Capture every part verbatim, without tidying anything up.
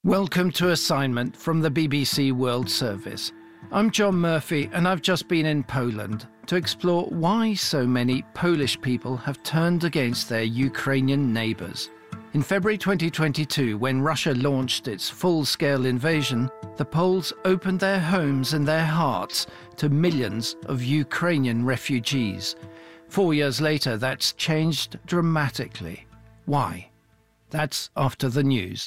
Welcome to Assignment from the B B C World Service. I'm John Murphy and I've just been in Poland to explore why so many Polish people have turned against their Ukrainian neighbours. In February twenty twenty-two, when Russia launched its full-scale invasion, the Poles opened their homes and their hearts to millions of Ukrainian refugees. Four years later, that's changed dramatically. Why? That's after the news.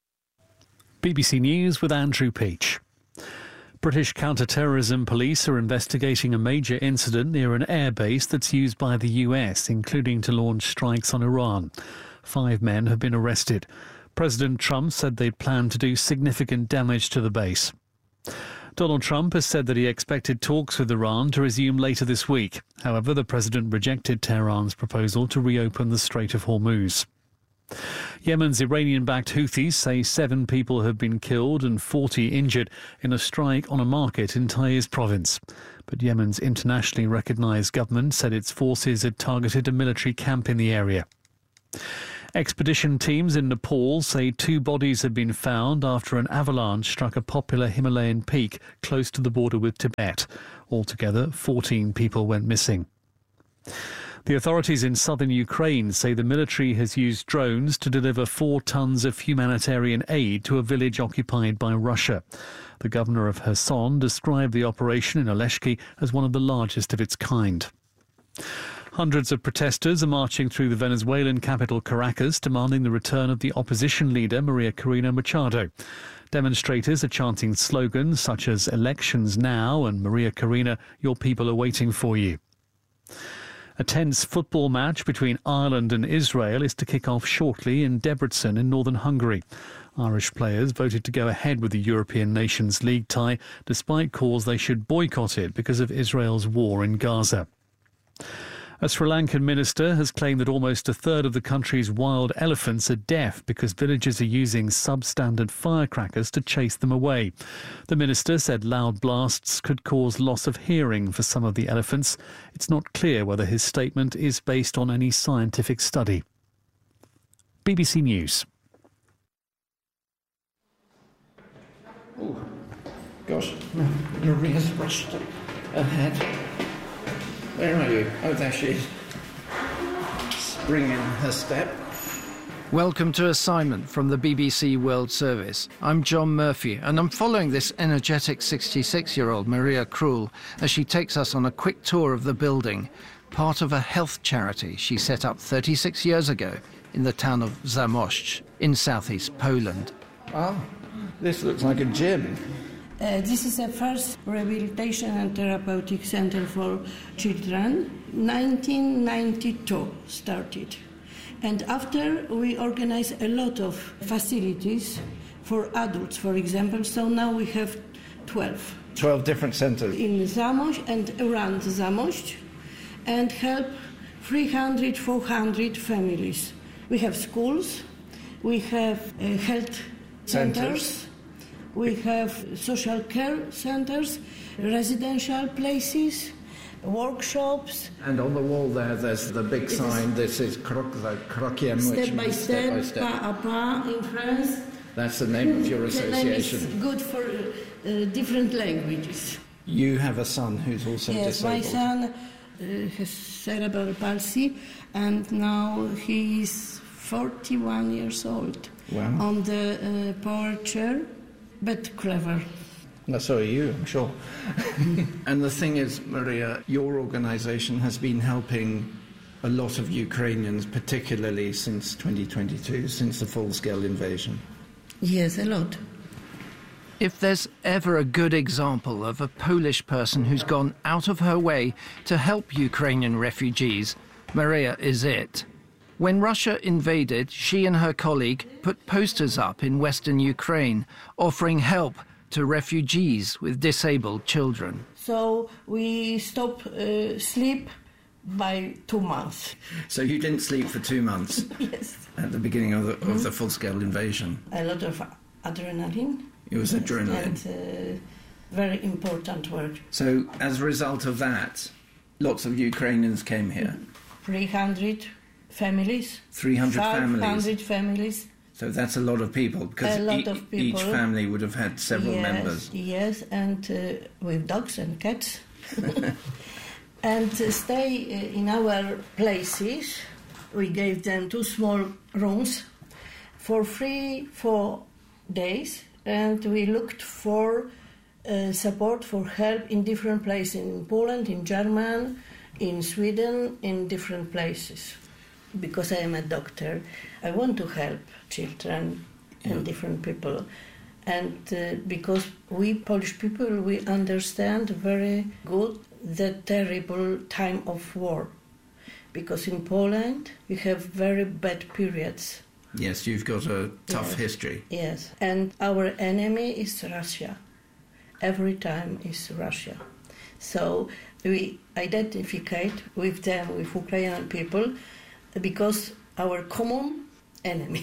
B B C News with Andrew Peach. British counter-terrorism police are investigating a major incident near an airbase that's used by the U S, including to launch strikes on Iran. Five men have been arrested. President Trump said they'd planned to do significant damage to the base. Donald Trump has said that he expected talks with Iran to resume later this week. However, the president rejected Tehran's proposal to reopen the Strait of Hormuz. Yemen's Iranian-backed Houthis say seven people have been killed and forty injured in a strike on a market in Taiz province. But Yemen's internationally recognised government said its forces had targeted a military camp in the area. Expedition teams in Nepal say two bodies have been found after an avalanche struck a popular Himalayan peak close to the border with Tibet. Altogether, fourteen people went missing. The authorities in southern Ukraine say the military has used drones to deliver four tons of humanitarian aid to a village occupied by Russia. The governor of Kherson described the operation in Oleshki as one of the largest of its kind. Hundreds of protesters are marching through the Venezuelan capital Caracas, demanding the return of the opposition leader Maria Corina Machado. Demonstrators are chanting slogans such as "Elections now" and "Maria Corina, your people are waiting for you." A tense football match between Ireland and Israel is to kick off shortly in Debrecen in northern Hungary. Irish players voted to go ahead with the European Nations League tie, despite calls they should boycott it because of Israel's war in Gaza. A Sri Lankan minister has claimed that almost a third of the country's wild elephants are deaf because villagers are using substandard firecrackers to chase them away. The minister said loud blasts could cause loss of hearing for some of the elephants. It's not clear whether his statement is based on any scientific study. B B C News. Oh, gosh, Maria's rushed ahead. Where are you? Oh, there she is. Spring in her step. Welcome to Assignment from the B B C World Service. I'm John Murphy, and I'm following this energetic sixty-six-year-old Maria Król as she takes us on a quick tour of the building, part of a health charity she set up thirty-six years ago in the town of Zamość in southeast Poland. Oh, this looks like a gym. Uh, this is the first rehabilitation and therapeutic center for children. nineteen ninety-two started. And after we organized a lot of facilities for adults, for example. So now we have twelve. twelve different centers. In Zamość and around Zamość, and help three hundred, four hundred families. We have schools, we have uh, health centers. centers. We have social care centers, residential places, workshops. And on the wall there, there's the big sign. This is Krok, the Krokiem, which step by means step, step by step. pas à pas in France. That's the name of your association. The name is good for uh, different languages. You have a son who's also yes, disabled. Yes, my son uh, has cerebral palsy, and now he is forty-one years old. Wow. On the uh, power chair. But clever. Well, so are you, I'm sure. And the thing is, Maria, your organisation has been helping a lot of Ukrainians, particularly since twenty twenty-two, since the full-scale invasion. Yes, a lot. If there's ever a good example of a Polish person who's gone out of her way to help Ukrainian refugees, Maria is it. When Russia invaded, she and her colleague put posters up in western Ukraine offering help to refugees with disabled children. So we stopped uh, sleep by two months. So you didn't sleep for two months? Yes. At the beginning of the, mm-hmm. of the full-scale invasion? A lot of adrenaline. It was yes, adrenaline. And uh, very important work. So as a result of that, lots of Ukrainians came here? three hundred families. three hundred families? five hundred families. So that's a lot of people, because A lot e- of people. each family would have had several yes, members. Yes, and uh, with dogs and cats. And uh, stay uh, in our places. We gave them two small rooms for free for days, and we looked for uh, support, for help in different places, in Poland, in Germany, in Sweden, in different places. Because I am a doctor, I want to help children and Yeah. different people. And uh, because we Polish people, we understand very good the terrible time of war. Because in Poland, we have very bad periods. Yes, you've got a tough Yes. history. Yes, and our enemy is Russia. Every time is Russia. So we identify with them, with Ukrainian people, because our common enemy.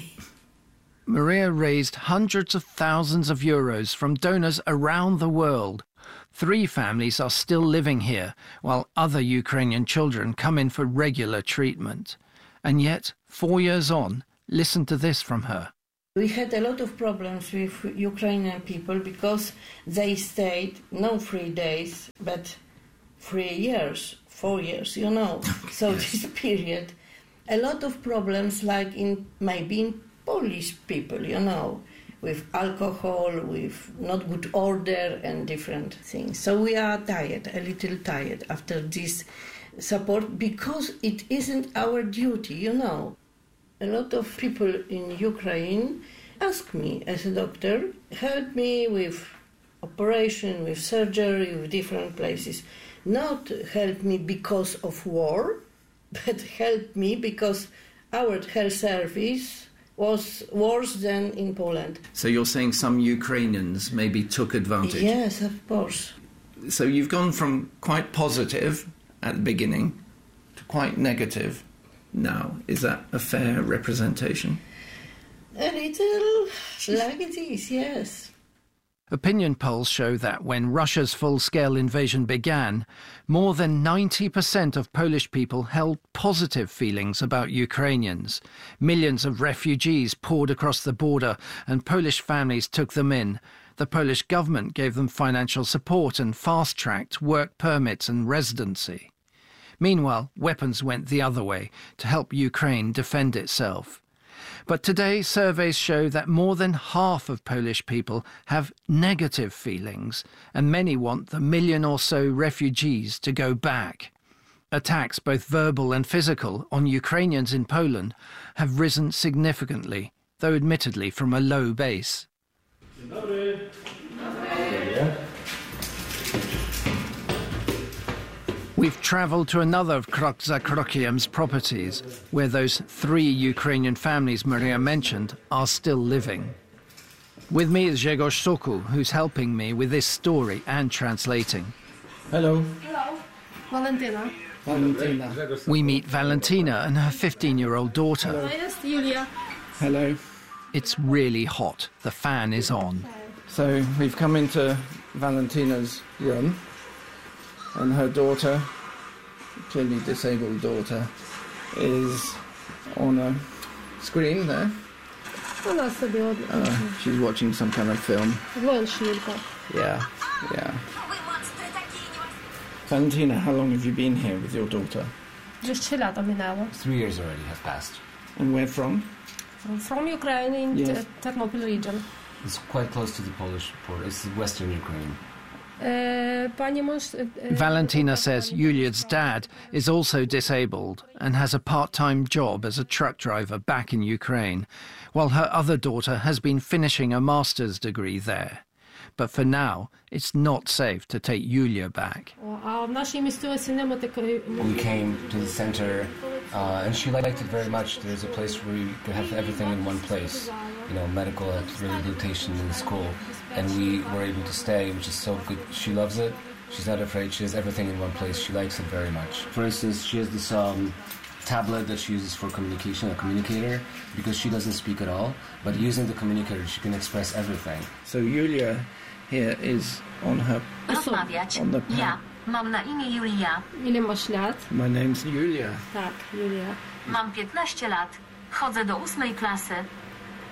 Maria raised hundreds of thousands of euros from donors around the world. Three families are still living here, while other Ukrainian children come in for regular treatment. And yet, four years on, listen to this from her. We had a lot of problems with Ukrainian people because they stayed not three days, but three years, four years, you know. So Yes. this period, a lot of problems like in maybe in Polish people, you know, with alcohol, with not good order and different things. So we are tired, a little tired after this support because it isn't our duty, you know. A lot of people in Ukraine ask me as a doctor, help me with operation, with surgery, with different places. Not help me because of war, but help me because our health service was worse than in Poland. So you're saying some Ukrainians maybe took advantage? Yes, of course. So you've gone from quite positive at the beginning to quite negative now. Is that a fair representation? A little like this, yes. Opinion polls show that when Russia's full-scale invasion began, more than ninety percent of Polish people held positive feelings about Ukrainians. Millions of refugees poured across the border and Polish families took them in. The Polish government gave them financial support and fast-tracked work permits and residency. Meanwhile, weapons went the other way to help Ukraine defend itself. But today, surveys show that more than half of Polish people have negative feelings, and many want the million or so refugees to go back. Attacks, both verbal and physical, on Ukrainians in Poland have risen significantly, though admittedly from a low base. We've travelled to another of Krok za Krokiem's properties, where those three Ukrainian families Maria mentioned are still living. With me is Grzegorz Sokół, who's helping me with this story and translating. Hello. Hello, Valentina. Valentina. We meet Valentina and her fifteen-year-old daughter. To jest Julia. Hello. It's really hot. The fan is on. So we've come into Valentina's room, and her daughter, clearly disabled daughter, is on a screen there. Ona sobie od... Uh, she's watching some kind of film. Włącz tylko. Yeah, yeah. Valentina, how long have you been here with your daughter? Już trzy lata minęło. Three years already have passed. And where from? From, from Ukraine in Yes. Te- Ternopil region. It's quite close to the Polish border. It's western Ukraine. E, pani mąż... E, e, Valentina says Yulia's dad is also disabled and has a part-time job as a truck driver back in Ukraine, while her other daughter has been finishing a master's degree there. But for now, it's not safe to take Yulia back. А в нашій місцевості нема такої... We came to the center, uh, and she liked it very much. There's a place where you could have everything in one place, you know, medical rehabilitation in the school, and we were able to stay, which is so good. She loves it. She's not afraid. She has everything in one place. She likes it very much. For instance, she has this um, tablet that she uses for communication, a communicator, because she doesn't speak at all. But using the communicator, she can express everything. So Yulia here is on her... Rozmawiać. On the Ja. Mam na imię Julia. Ile masz lat? My name's Yulia. Tak, Julia. Mam piętnaście lat. Chodzę do ósmej klasy.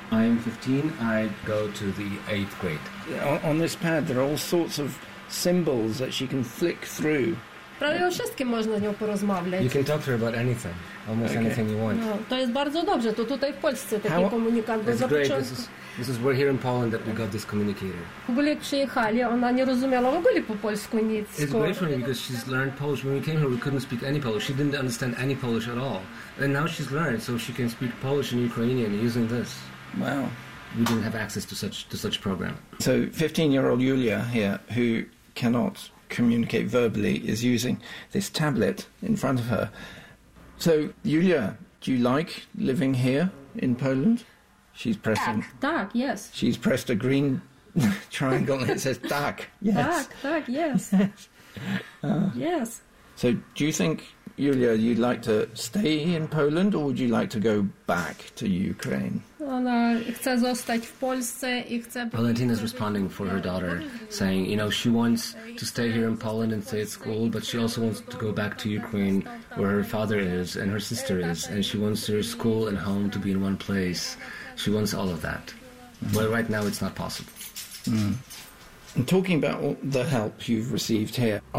I'm fifteen. I go to the eighth grade. On, on this pad there are all sorts of symbols that she can flick through. Prawie o wszystkim można z nią porozmawiać. You can talk to her about anything, almost Okay. anything you want. No, to jest bardzo dobrze, to tutaj w Polsce taki How- komunikat był It's za great. początku. This is this is we're here in Poland that we got this communicator. W ogóle jak przyjechali, ona nie rozumiała w ogóle po polsku nic. It's great for me because she's learned Polish. When we came here, we couldn't speak any Polish. She didn't understand any Polish at all, and now she's learned, so she can speak Polish and Ukrainian using this. Wow. We didn't have access to such to such program. So fifteen-year-old Yulia here, who cannot communicate verbally, is using this tablet in front of her. So, Yulia, do you like living here in Poland? She's pressing. Tak, jest. She's pressed a green triangle and it says tak. Yes. Tak, tak, jest. Yes. So, do you think, Yulia, you'd like to stay in Poland, or would you like to go back to Ukraine? Ona chce zostać w Polsce i chce... Valentina's responding for her daughter, saying, you know, she wants to stay here in Poland and stay at school, but she also wants to go back to Ukraine, where her father is and her sister is, and she wants her school and home to be in one place. She wants all of that. Mm-hmm. Well, right now it's not possible. Mm. And talking about all the help you've received here,